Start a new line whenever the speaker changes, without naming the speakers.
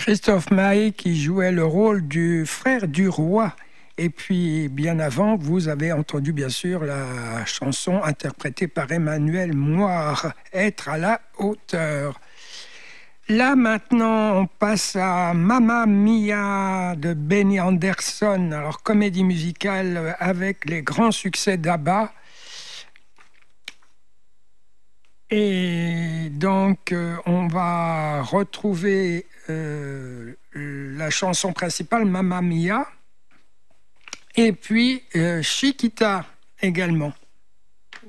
Christophe Maé qui jouait le rôle du frère du roi. Et puis, bien avant, vous avez entendu bien sûr la chanson interprétée par Emmanuel Moire, Être à la hauteur. Là maintenant, on passe à Mamma Mia de Benny Andersson, alors comédie musicale avec les grands succès d'ABBA. Et donc, on va retrouver la chanson principale, Mamma Mia, et puis Chiquita également.